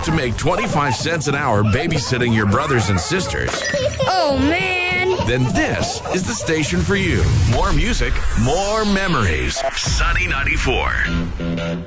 to make 25 cents an hour babysitting your brothers and sisters, Oh, man. then this is the station for you. More music, more memories. Sunny 94.